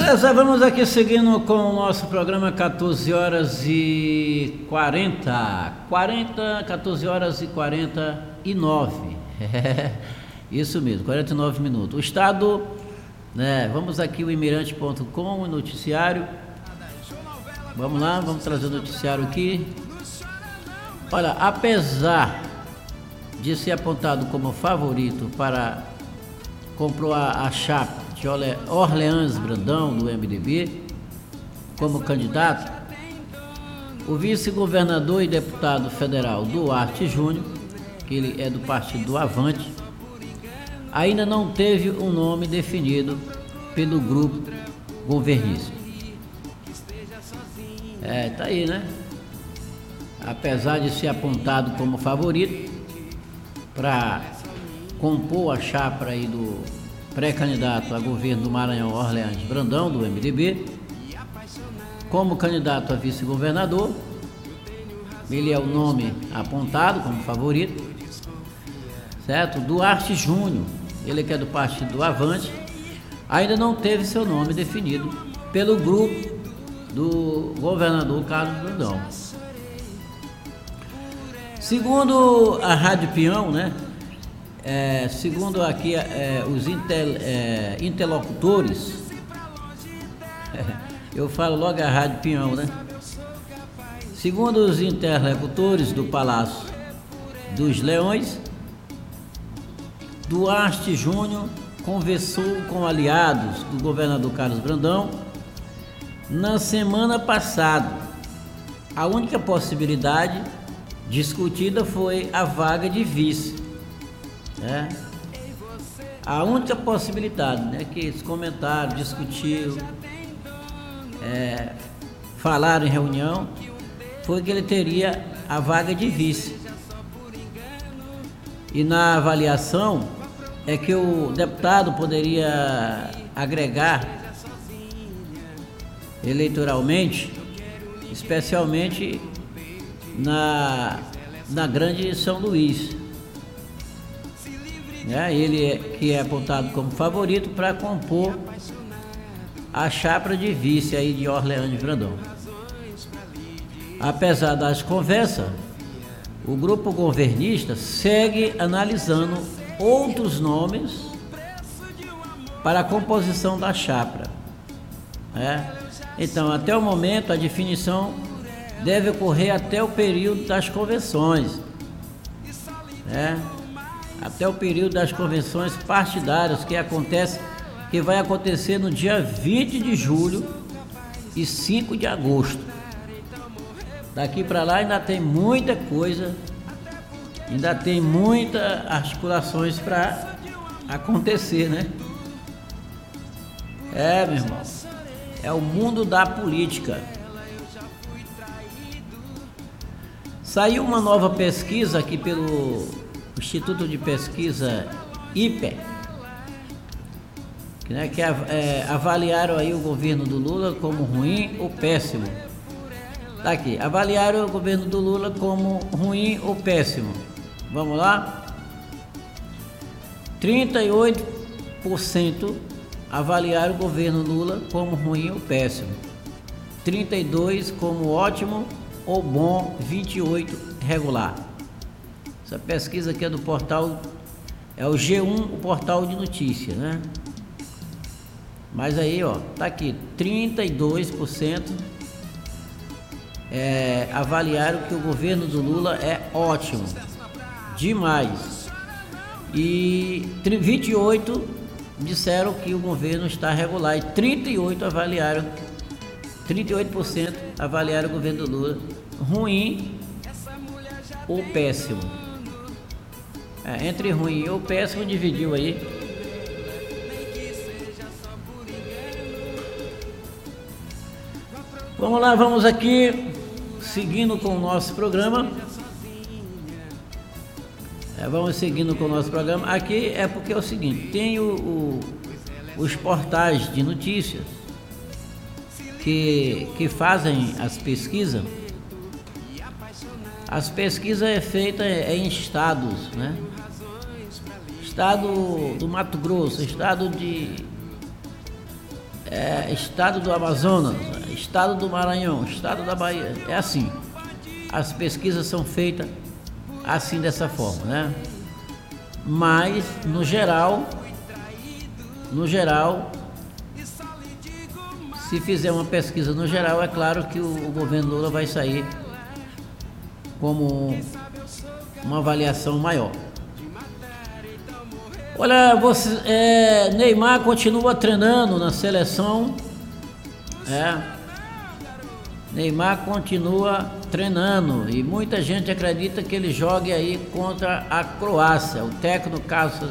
Beleza, vamos aqui seguindo com o nosso programa 14 horas e 40, 14 horas e 49, isso mesmo, 49 minutos. O Estado, né, vamos aqui o imirante.com, o noticiário, vamos lá, vamos trazer o noticiário aqui. Olha, apesar de ser apontado como favorito para comprovar a chapa de Orleans Brandão, do MDB, como candidato, o vice-governador e deputado federal Duarte Júnior, que ele é do partido do Avante, ainda não teve um nome definido pelo grupo governista. Tá aí, né? Apesar de ser apontado como favorito para compor a chapa aí do pré-candidato a governo do Maranhão, Orleans Brandão, do MDB, como candidato a vice-governador, ele é o nome apontado como favorito, certo? Duarte Júnior, ele que é do partido do Avante, ainda não teve seu nome definido pelo grupo do governador Carlos Brandão. Segundo a Rádio Peão, né? Segundo aqui os interlocutores, eu falo logo a Rádio Peão, né? Segundo os interlocutores do Palácio dos Leões, Duarte Júnior conversou com aliados do governador Carlos Brandão na semana passada. A única possibilidade discutida foi a vaga de vice. A única possibilidade, né, que eles comentaram, discutiram, falaram em reunião, foi que ele teria a vaga de vice. E na avaliação é que o deputado poderia agregar eleitoralmente, especialmente na Grande São Luís. Ele que é apontado como favorito para compor a chapa de vice aí de Orleans Brandão. Apesar das conversas, o grupo governista segue analisando outros nomes para a composição da chapa. Então, até o momento, a definição deve ocorrer até o período das convenções. Até o período das convenções partidárias que vai acontecer no dia 20 de julho e 5 de agosto. Daqui para lá ainda tem muita coisa, ainda tem muitas articulações para acontecer, né? Meu irmão, é o mundo da política. Saiu uma nova pesquisa aqui pelo Instituto de Pesquisa IPE, que avaliaram aí o governo do Lula como ruim ou péssimo. Tá aqui, avaliaram o governo do Lula como ruim ou péssimo. Vamos lá? 38% avaliaram o governo Lula como ruim ou péssimo. 32% como ótimo ou bom, 28% regular. Essa pesquisa aqui é do portal, é o G1, o portal de notícias, né? Mas aí, ó, tá aqui, 32% avaliaram que o governo do Lula é ótimo, demais. E 28% disseram que o governo está regular e 38% avaliaram o governo do Lula ruim ou péssimo. Entre ruim ou péssimo dividiu aí. Vamos lá, vamos aqui seguindo com o nosso programa. Vamos seguindo com o nosso programa. Aqui é porque é o seguinte, tem os portais de notícias que fazem as pesquisas. As pesquisas é feita em estados, né? Estado do Mato Grosso, estado estado do Amazonas, estado do Maranhão, estado da Bahia. É assim. As pesquisas são feitas assim, dessa forma, né? Mas, no geral, se fizer uma pesquisa no geral, é claro que o governo Lula vai sair como uma avaliação maior. Olha, Neymar continua treinando na seleção. Neymar continua treinando e muita gente acredita que ele jogue aí contra a Croácia. O técnico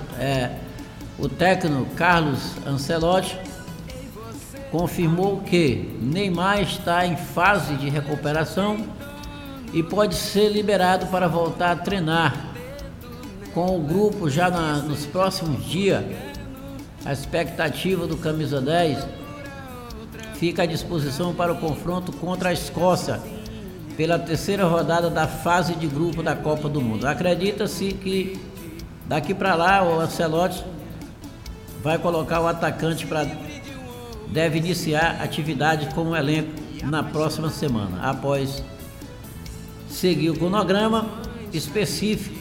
Carlos Ancelotti confirmou que Neymar está em fase de recuperação e pode ser liberado para voltar a treinar com o grupo já nos próximos dias. A expectativa do camisa 10 fica à disposição para o confronto contra a Escócia pela terceira rodada da fase de grupo da Copa do Mundo. Acredita-se que daqui para lá o Ancelotti vai colocar o atacante deve iniciar atividade com o elenco na próxima semana, após seguir o cronograma específico.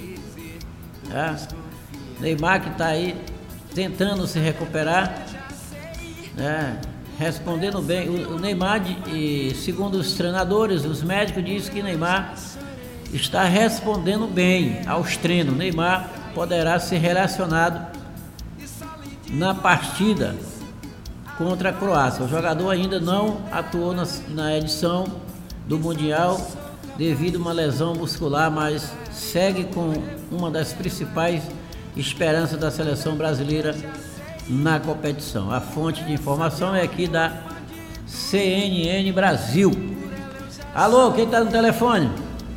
Neymar que está aí tentando se recuperar, respondendo bem. O Neymar, segundo os treinadores, os médicos, dizem que Neymar está respondendo bem aos treinos. Neymar poderá ser relacionado na partida contra a Croácia. O jogador ainda não atuou na edição do Mundial devido a uma lesão muscular, mas segue com uma das principais esperanças da seleção brasileira na competição. A fonte de informação é aqui da CNN Brasil. Alô, quem está no telefone?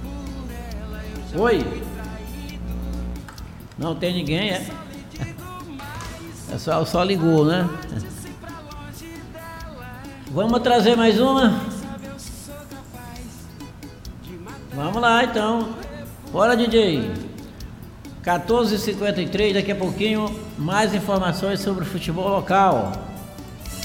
Oi? Não tem ninguém, é? O pessoal só ligou, né? Vamos trazer mais uma? Vamos lá, então. Bora, DJ. 14h53, daqui a pouquinho, mais informações sobre o futebol local.